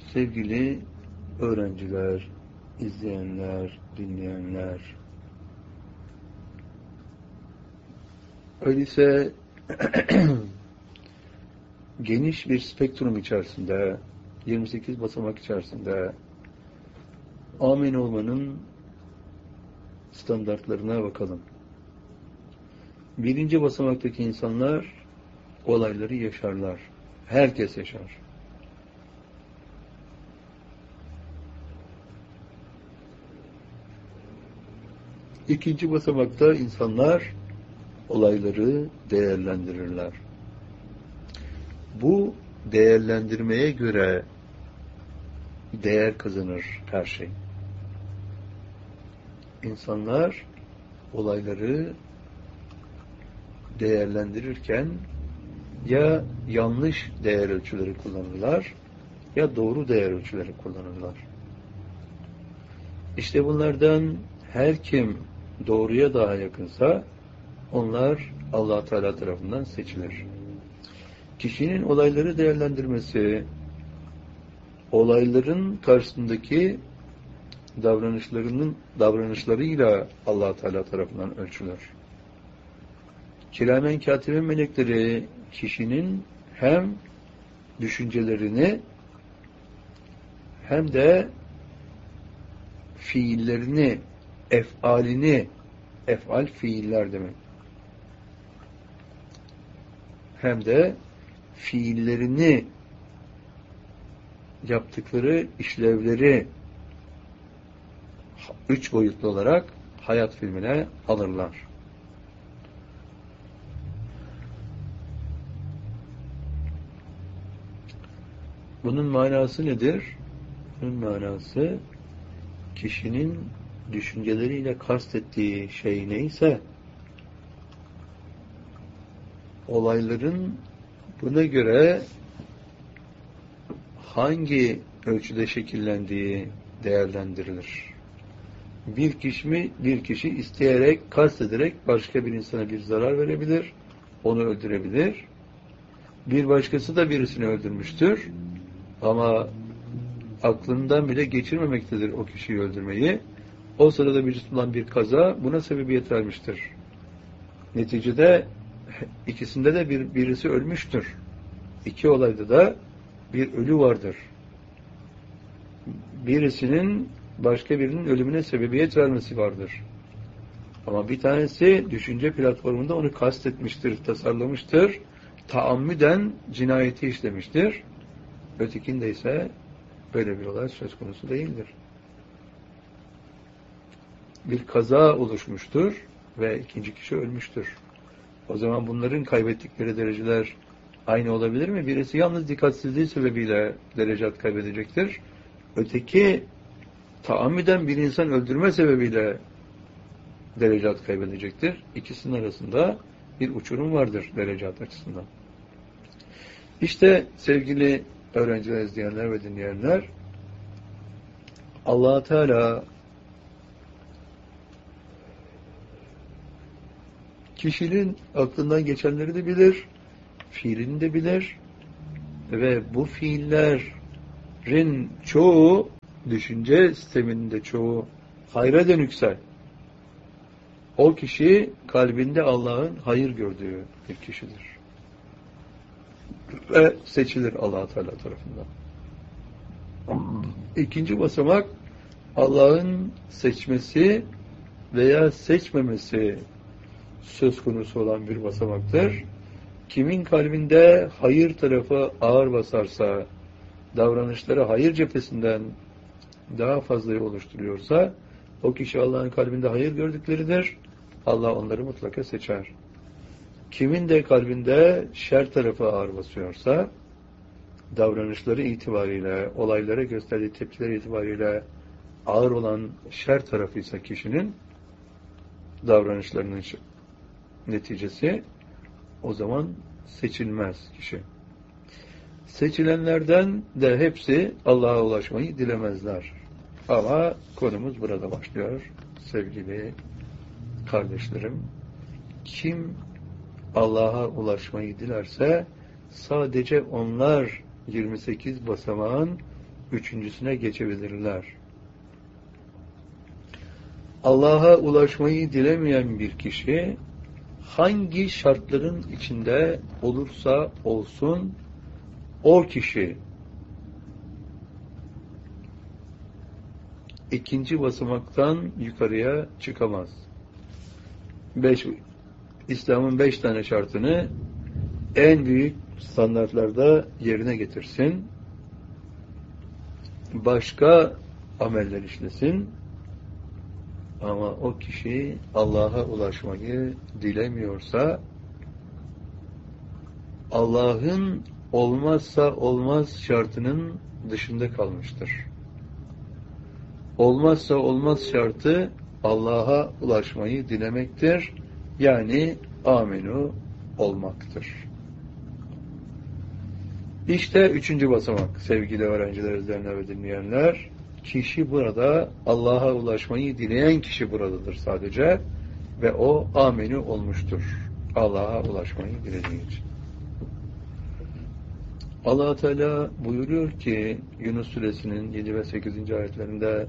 Sevgili öğrenciler, izleyenler, dinleyenler, öyleyse geniş bir spektrum içerisinde, 28 basamak içerisinde amin olmanın standartlarına bakalım. Birinci basamaktaki insanlar olayları yaşarlar. Herkes yaşar. İkinci basamakta insanlar olayları değerlendirirler. Bu değerlendirmeye göre değer kazanır her şey. İnsanlar olayları değerlendirirken ya yanlış değer ölçüleri kullanırlar ya doğru değer ölçüleri kullanırlar. İşte bunlardan her kim doğruya daha yakınsa onlar Allah Teala tarafından seçilir. Kişinin olayları değerlendirmesi, olayların karşısındaki davranışlarıyla Allah Teala tarafından ölçülür. Kiramen katiben melekleri kişinin hem düşüncelerini hem de fiillerini, ef'alini, ef'al fiiller demek. Hem de fiillerini, yaptıkları işlevleri 3 boyutlu olarak hayat filmine alırlar. Bunun manası nedir? Bunun manası kişinin düşünceleriyle kastettiği şey neyse olayların buna göre hangi ölçüde şekillendiği değerlendirilir. Bir kişi isteyerek, kastederek başka bir insana bir zarar verebilir, onu öldürebilir. Bir başkası da birisini öldürmüştür. Ama aklından bile geçirmemektedir o kişiyi öldürmeyi. O sırada vücut bulan bir kaza buna sebebiyet vermiştir. Neticede ikisinde de birisi ölmüştür. İki olayda da bir ölü vardır. Birisinin başka birinin ölümüne sebebiyet vermesi vardır. Ama bir tanesi düşünce platformunda onu kastetmiştir, tasarlamıştır. Taammüden cinayeti işlemiştir. Ötekinde ise böyle bir olay söz konusu değildir. Bir kaza oluşmuştur ve ikinci kişi ölmüştür. O zaman bunların kaybettikleri dereceler aynı olabilir mi? Birisi yalnız dikkatsizliği sebebiyle derecat kaybedecektir. Öteki taammüden bir insan öldürme sebebiyle derecat kaybedecektir. İkisinin arasında bir uçurum vardır derecat açısından. İşte sevgili öğrenciler, izleyenler ve dinleyenler, Allah Teala kişinin aklından geçenleri de bilir, fiilini de bilir ve bu fiillerin çoğu, düşünce sisteminde çoğu hayra dönükse, o kişi kalbinde Allah'ın hayır gördüğü bir kişidir. Ve seçilir Allah Teala tarafından. İkinci basamak Allah'ın seçmesi veya seçmemesi söz konusu olan bir basamaktır. Kimin kalbinde hayır tarafı ağır basarsa, davranışları hayır cephesinden daha fazlayı oluşturuyorsa, o kişi Allah'ın kalbinde hayır gördükleridir. Allah onları mutlaka seçer. Kimin de kalbinde şer tarafı ağır basıyorsa, davranışları itibariyle, olaylara gösterdiği tepkiler itibariyle ağır olan şer tarafıysa kişinin davranışlarının neticesi, o zaman seçilmez kişi. Seçilenlerden de hepsi Allah'a ulaşmayı dilemezler. Ama konumuz burada başlıyor. Sevgili kardeşlerim, kim Allah'a ulaşmayı dilerse sadece onlar 28 basamağın üçüncüsüne geçebilirler. Allah'a ulaşmayı dilemeyen bir kişi hangi şartların içinde olursa olsun o kişi ikinci basamaktan yukarıya çıkamaz. İslam'ın 5 tane şartını en büyük standartlarda yerine getirsin. Başka ameller işlesin. Ama o kişi Allah'a ulaşmayı dilemiyorsa Allah'ın olmazsa olmaz şartının dışında kalmıştır. Olmazsa olmaz şartı Allah'a ulaşmayı dilemektir. Yani amenu olmaktır. İşte üçüncü basamak sevgili öğrenciler, izleyenler ve dinleyenler. Kişi burada Allah'a ulaşmayı dileyen kişi buradadır sadece ve o ameni olmuştur. Allah'a ulaşmayı dilediği için. Allah Teala buyuruyor ki Yunus Suresinin 7 ve 8. ayetlerinde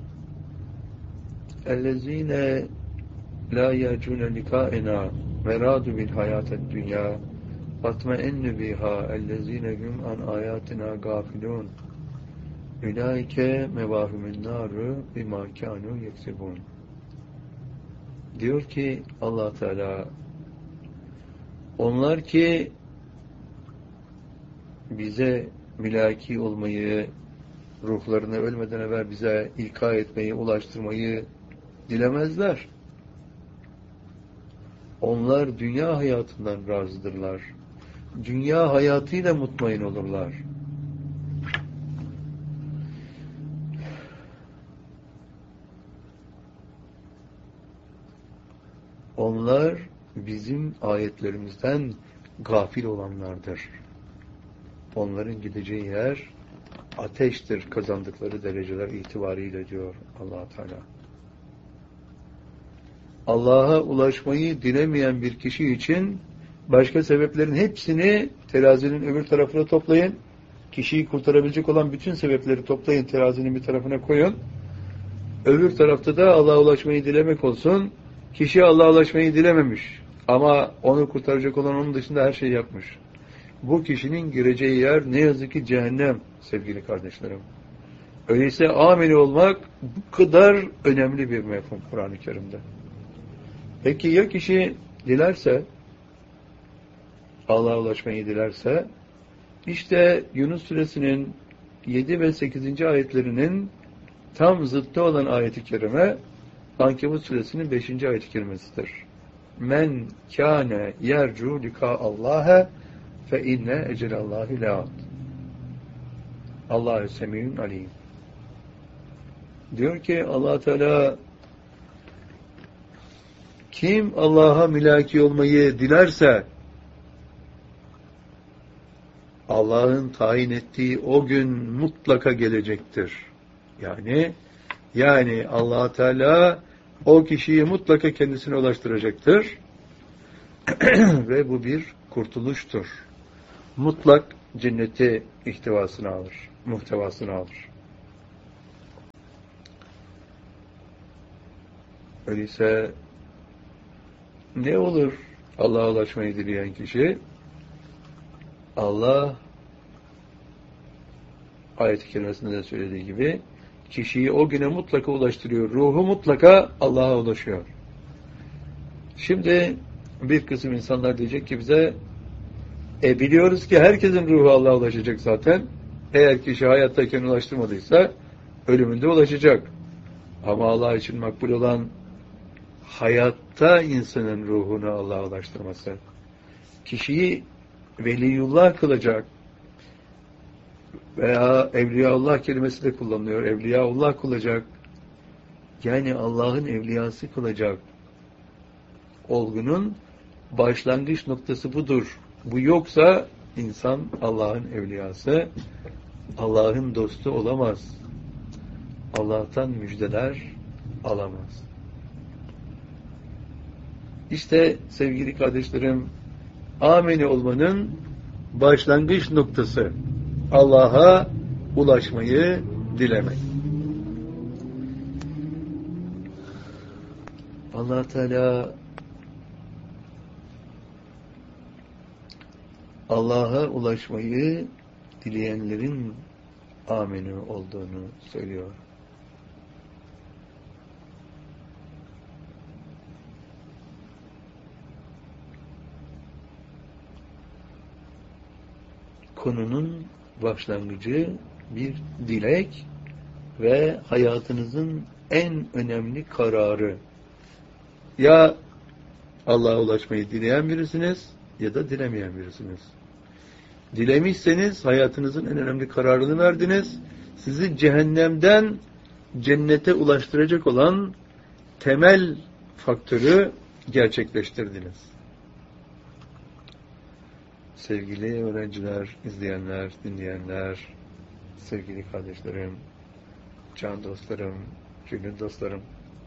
اَلَّذ۪ينَ لَا يَرْجُونَ لِقَاءَنَا وَرَادُوا بِالْحَيَاةِ الدُّنْيَا وَاطْمَئَنُّ بِهَا اَلَّذ۪ينَ هُمْ عَنْ آيَاتِنَا غَافِلُونَ Ülaike mevâhümün nâru bimâ kânû yeksibûn. Diyor ki Allah Teala, onlar ki bize mülaki olmayı, ruhlarını ölmeden evvel bize ilka etmeyi, ulaştırmayı dilemezler. Onlar dünya hayatından razıdırlar. Dünya hayatıyla mutmain olurlar. Onlar bizim ayetlerimizden gafil olanlardır. Onların gideceği yer ateştir, kazandıkları dereceler itibariyle diyor Allah Teala. Allah'a ulaşmayı dilemeyen bir kişi için başka sebeplerin hepsini terazinin öbür tarafına toplayın. Kişiyi kurtarabilecek olan bütün sebepleri toplayın, terazinin bir tarafına koyun. Öbür tarafta da Allah'a ulaşmayı dilemek olsun. Kişi Allah'a ulaşmayı dilememiş ama onu kurtaracak olan onun dışında her şeyi yapmış. Bu kişinin gireceği yer ne yazık ki cehennem sevgili kardeşlerim. Öyleyse ameli olmak bu kadar önemli bir mefhum Kur'an-ı Kerim'de. Peki ya kişi dilerse, Allah'a ulaşmayı dilerse, işte Yunus Suresinin 7 ve 8. ayetlerinin tam zıttı olan ayet-i kerime Ankebut Suresinin 5. ayet-i kerimesidir. Men kâne yercu lika Allah'a fe inne ecelallahi le'at. Allahu semî'un alîm. Diyor ki Allah Teala, kim Allah'a mülaki olmayı dilerse Allah'ın tayin ettiği o gün mutlaka gelecektir. Yani Allah Teala o kişiyi mutlaka kendisine ulaştıracaktır. Ve bu bir kurtuluştur. Mutlak cenneti ihtivasını alır, muhtevasını alır. Öyleyse ne olur Allah'a ulaşmayı dileyen kişi? Allah ayet-i kerimesinde de söylediği gibi kişiyi o güne mutlaka ulaştırıyor. Ruhu mutlaka Allah'a ulaşıyor. Şimdi bir kısım insanlar diyecek ki bize biliyoruz ki herkesin ruhu Allah'a ulaşacak zaten. Eğer kişi hayattayken ulaştırmadıysa ölümünde ulaşacak. Ama Allah için makbul olan hayatta insanın ruhunu Allah'a ulaştırması. Kişiyi veliyullah kılacak veya evliyaullah kelimesi de kullanılıyor. Evliyaullah kılacak. Yani Allah'ın evliyası kılacak. Olgunun başlangıç noktası budur. Bu yoksa insan Allah'ın evliyası, Allah'ın dostu olamaz. Allah'tan müjdeler alamaz. İşte sevgili kardeşlerim, ameni olmanın başlangıç noktası Allah'a ulaşmayı dilemek. Allah Teala Allah'a ulaşmayı dileyenlerin amini olduğunu söylüyor. Konunun başlangıcı bir dilek ve hayatınızın en önemli kararı. Ya Allah'a ulaşmayı dileyen birisiniz ya da dilemeyen birisiniz. Dilemişseniz hayatınızın en önemli kararını verdiniz. Sizi cehennemden cennete ulaştıracak olan temel faktörü gerçekleştirdiniz. Sevgili öğrenciler, izleyenler, dinleyenler, sevgili kardeşlerim, can dostlarım, gönül dostlarım.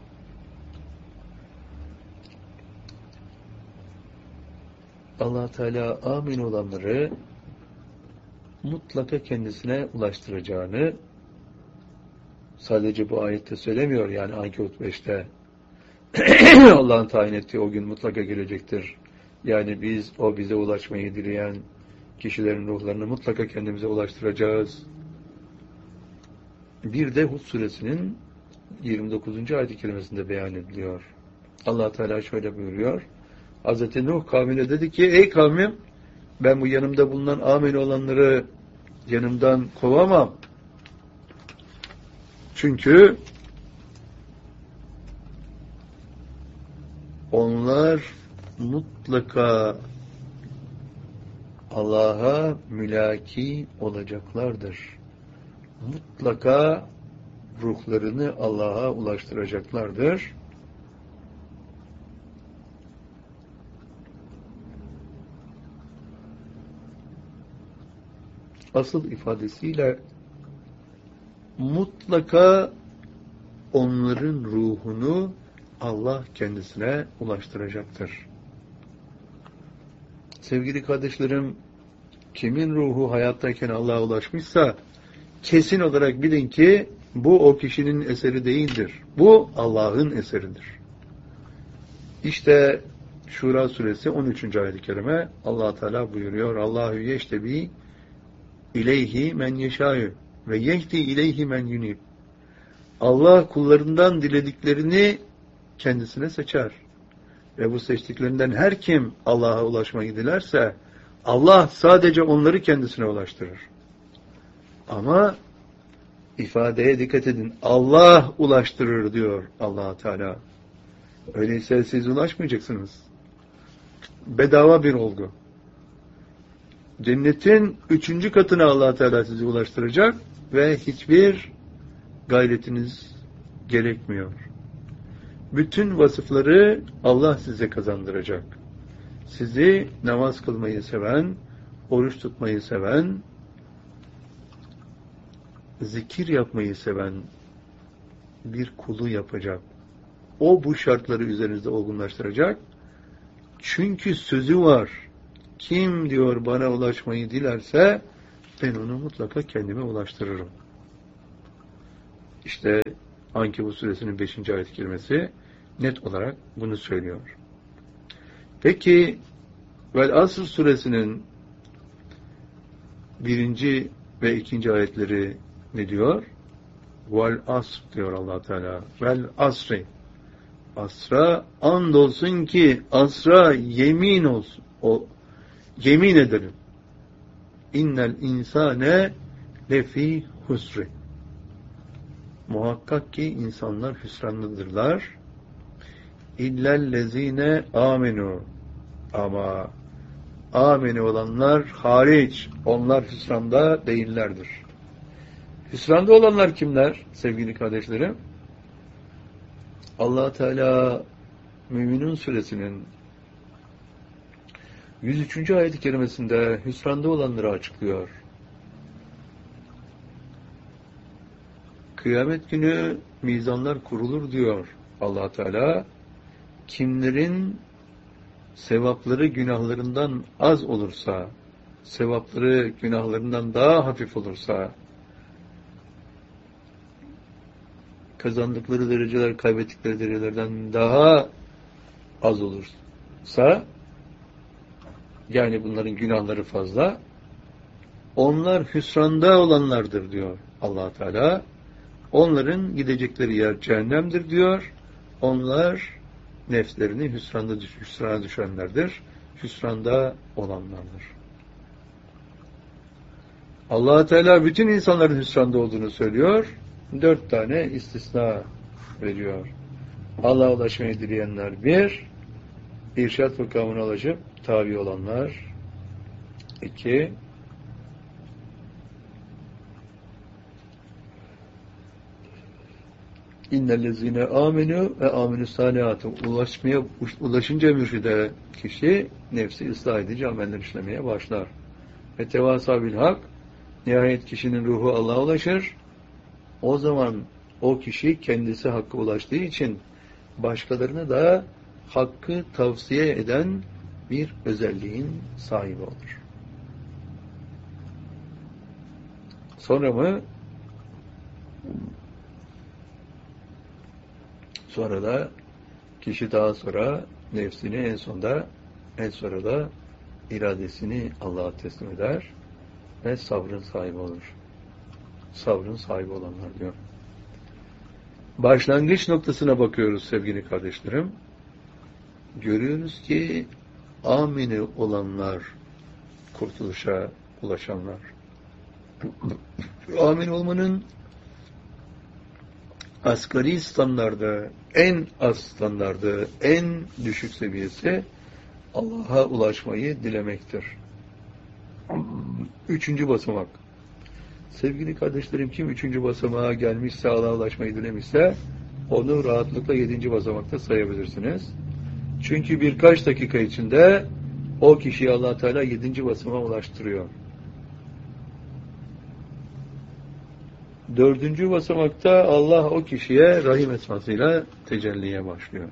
Allah Teala amin olanları mutlaka kendisine ulaştıracağını sadece bu ayette söylemiyor, yani Ankebut 5'te Allah'ın tayin ettiği o gün mutlaka gelecektir. Yani o bize ulaşmayı dileyen kişilerin ruhlarını mutlaka kendimize ulaştıracağız. Bir de Hud suresinin 29. ayet-i kerimesinde beyan ediliyor. Allah Teala şöyle buyuruyor. Hz. Nuh kavmine dedi ki, ey kavmim, ben bu yanımda bulunan amin olanları yanımdan kovamam. Çünkü onlar mutlaka Allah'a mülaki olacaklardır. Mutlaka ruhlarını Allah'a ulaştıracaklardır. Asıl ifadesiyle mutlaka onların ruhunu Allah kendisine ulaştıracaktır. Sevgili kardeşlerim, kimin ruhu hayattayken Allah'a ulaşmışsa kesin olarak bilin ki bu o kişinin eseri değildir. Bu Allah'ın eseridir. İşte Şura suresi 13. ayet-i kerime Allah Teala buyuruyor. Allahu yeştebi ileyhi men yeşâ'ü ve yehdi ileyhi men yunib. Allah kullarından dilediklerini kendisine seçer. Ve bu seçtiklerinden her kim Allah'a ulaşmayı dilerse Allah sadece onları kendisine ulaştırır. Ama ifadeye dikkat edin. Allah ulaştırır diyor Allah Teala. Öyleyse siz ulaşmayacaksınız. Bedava bir olgu. Cennetin 3. katına Allah Teala sizi ulaştıracak ve hiçbir gayretiniz gerekmiyor. Bütün vasıfları Allah size kazandıracak. Sizi namaz kılmayı seven, oruç tutmayı seven, zikir yapmayı seven bir kulu yapacak. O bu şartları üzerinizde olgunlaştıracak. Çünkü sözü var. Kim diyor bana ulaşmayı dilerse ben onu mutlaka kendime ulaştırırım. İşte Ankebut suresinin 5. ayet-i kerimesi net olarak bunu söylüyor. Peki Vel Asr suresinin 1. ve 2. ayetleri ne diyor? Vel Asr diyor Allah Teala. Vel Asri. Asra andolsun ki asra yemin olsun. Yemin ederim. İnnel insane lefi husri. Muhakkak ki insanlar hüsranlıdırlar. İllellezine amenu. Ama ameni olanlar hariç. Onlar hüsranda değillerdir. Hüsranda olanlar kimler sevgili kardeşlerim? Allah Teala Müminun suresinin 103. ayet-i kerimesinde hüsranda olanları açıklıyor. Kıyamet günü mizanlar kurulur diyor Allah Teala. Kimlerin sevapları günahlarından az olursa, sevapları günahlarından daha hafif olursa, kazandıkları dereceler kaybettikleri derecelerden daha az olursa, yani bunların günahları fazla, onlar hüsranda olanlardır diyor Allah Teala. Onların gidecekleri yer cehennemdir diyor. Onlar nefslerini hüsrana düşenlerdir. Hüsranda olanlardır. Allah Teala bütün insanların hüsranda olduğunu söylüyor. 4 tane istisna veriyor. Allah'a ulaşmayı dileyenler 1, irşad makamına ulaşıp tabi olanlar 2, İnnellezine amenu ve amenü salihatı ulaşınca mürşide kişi nefsi ıslah edici ameller işlemeye başlar. Ve tevasa bil hak, nihayet kişinin ruhu Allah'a ulaşır. O zaman o kişi kendisi hakka ulaştığı için başkalarına da hakkı tavsiye eden bir özelliğin sahibi olur. Sonra da kişi daha sonra nefsini en sonra da iradesini Allah'a teslim eder ve sabrın sahibi olur. Sabrın sahibi olanlar diyor. Başlangıç noktasına bakıyoruz sevgili kardeşlerim. Görüyoruz ki amine olanlar, kurtuluşa ulaşanlar. Amin olmanın asgari standardı, en az standardı, en düşük seviyesi Allah'a ulaşmayı dilemektir. 3. basamak. Sevgili kardeşlerim, kim 3. basamağa gelmişse, Allah'a ulaşmayı dilemişse, onu rahatlıkla 7. basamakta sayabilirsiniz. Çünkü birkaç dakika içinde o kişiyi Allah Teala 7. basamağa ulaştırıyor. 4. basamakta Allah o kişiye rahim esmasıyla tecelliye başlıyor.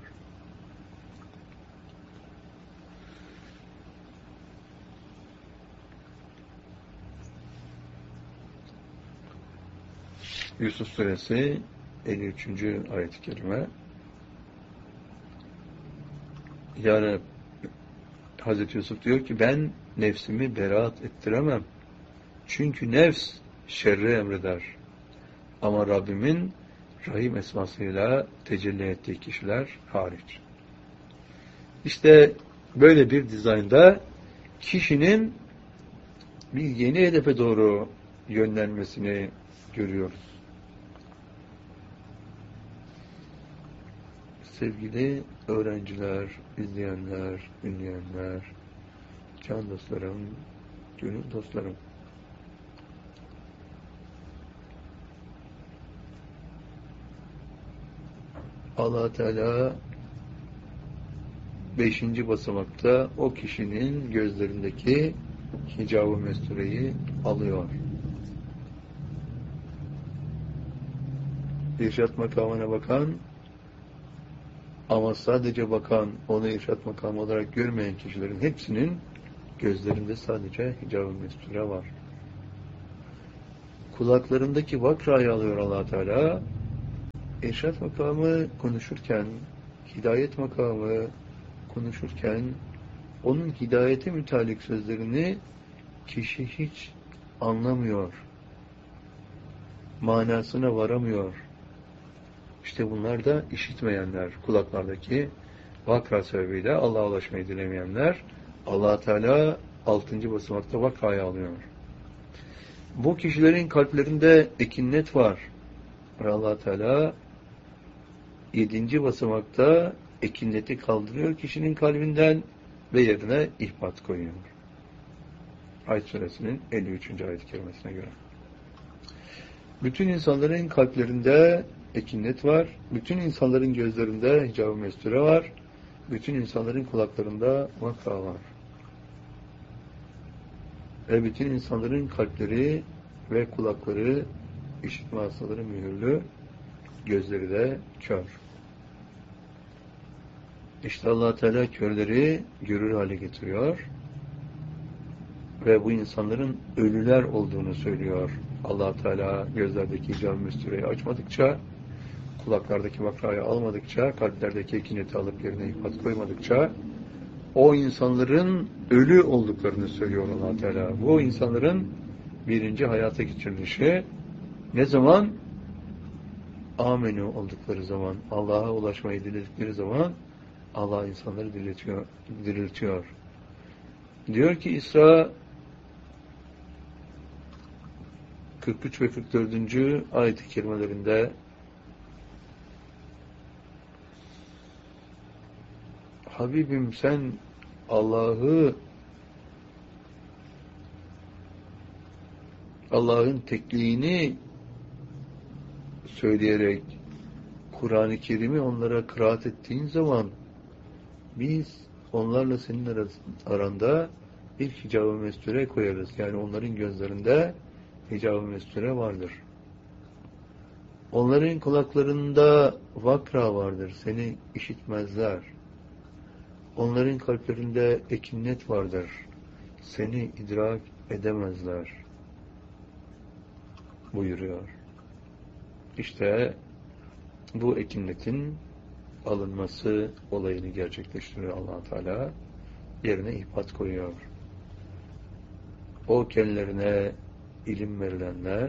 Yusuf Suresi 53. ayet-i kerime. Yani Hazreti Yusuf diyor ki ben nefsimi beraat ettiremem. Çünkü nefs şerri emreder. Ama Rabbimin rahim esmasıyla tecelli ettiği kişiler hariç. İşte böyle bir dizaynda kişinin bir yeni hedefe doğru yönlenmesini görüyoruz. Sevgili öğrenciler, izleyenler, dinleyenler, can dostlarım, gönül dostlarım. Allah Teala 5. basamakta o kişinin gözlerindeki hicab-ı mestureyi alıyor. İrşad makamına bakan ama sadece bakan, onu irşad makamı olarak görmeyen kişilerin hepsinin gözlerinde sadece hicab-ı mesture var. Kulaklarındaki vakrayı alıyor Allah Teala. İrşad makamı konuşurken, hidayet makamı konuşurken, onun hidayete mütalik sözlerini kişi hiç anlamıyor. Manasına varamıyor. İşte bunlar da işitmeyenler, kulaklardaki vakra sebebiyle Allah'a ulaşmayı dilemeyenler, Allah Teala 6. basamakta vakrayı alıyor. Bu kişilerin kalplerinde ekinnet var. Allah Teala 7. basamakta ekinneti kaldırıyor kişinin kalbinden ve yerine ihbat koyuyor. Ayet suresinin 53. ayet-i kerimesine göre. Bütün insanların kalplerinde ekinnet var. Bütün insanların gözlerinde hicab-ı mesture var. Bütün insanların kulaklarında vakra var. Ve bütün insanların kalpleri ve kulakları işitme hastaları mühürlü, gözleri de kör. İşte Allah Teala körleri görür hale getiriyor ve bu insanların ölüler olduğunu söylüyor. Allah Teala gözlerdeki hicab-ı mestureyi açmadıkça kulaklardaki vakrayı almadıkça, kalplerdeki ekineti alıp yerine ifat koymadıkça, o insanların ölü olduklarını söylüyor Allah Teala. Bu insanların birinci hayata geçirilişi ne zaman? Amenü oldukları zaman, Allah'a ulaşmayı diledikleri zaman Allah insanları diriltiyor. Diyor ki İsra 43 ve 44. ayet-i kerimelerinde Habibim sen Allah'ın tekliğini söyleyerek Kur'an-ı Kerim'i onlara kıraat ettiğin zaman biz onlarla senin aranda bir hicab-ı mesture koyarız. Yani onların gözlerinde hicab-ı mesture vardır. Onların kulaklarında vakra vardır. Seni işitmezler. Onların kalplerinde ekinnet vardır. Seni idrak edemezler. Buyuruyor. İşte bu ekinnetin alınması olayını gerçekleştiriyor Allah Teala. Yerine ihbat koyuyor. O kendilerine ilim verilenler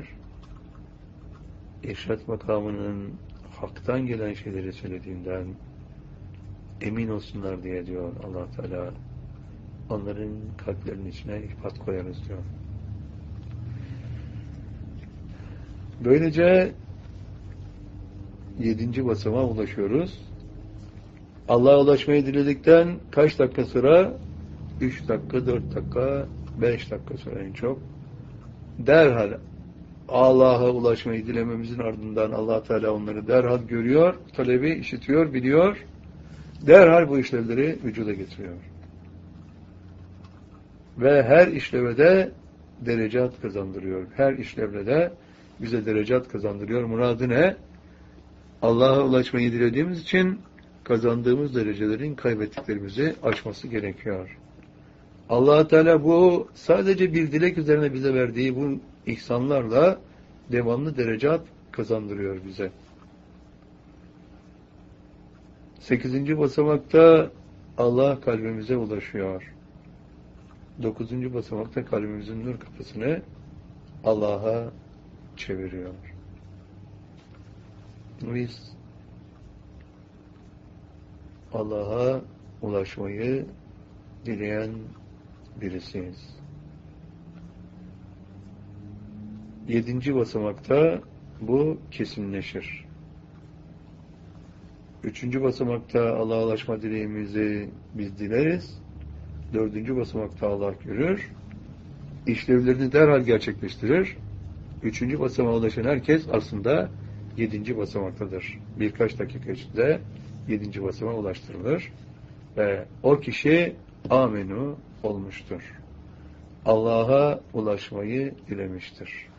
irşad makamının haktan gelen şeyleri söylediğinden emin olsunlar diye diyor Allah Teala. Onların kalplerinin içine ihbat koyarız diyor. Böylece 7. basamağa ulaşıyoruz. Allah'a ulaşmayı diledikten kaç dakika sonra? 3 dakika, 4 dakika, 5 dakika sonra en çok. Derhal Allah'a ulaşmayı dilememizin ardından Allah Teala onları derhal görüyor, talebi işitiyor, biliyor. Derhal bu işlevleri vücuda getiriyor. Ve her işlevede derecat kazandırıyor. Her işlevle de bize derecat kazandırıyor. Muradı ne? Allah'a ulaşmayı dilediğimiz için kazandığımız derecelerin kaybettiklerimizi aşması gerekiyor. Allah Teala bu sadece bir dilek üzerine bize verdiği bu ihsanlarla devamlı derecat kazandırıyor bize. 8. basamakta Allah kalbimize ulaşıyor. 9. basamakta kalbimizin nur kapısını Allah'a çeviriyor. Biz Allah'a ulaşmayı dileyen birisiyiz. 7. basamakta bu kesinleşir. 3. basamakta Allah'a ulaşma dileğimizi biz dileriz. 4. basamakta Allah görür. İşlevlerini derhal gerçekleştirir. 3. basamağa ulaşan herkes aslında 7. basamaktadır. Birkaç dakika içinde 7. basamağa ulaştırılır. Ve o kişi amenu olmuştur. Allah'a ulaşmayı dilemiştir.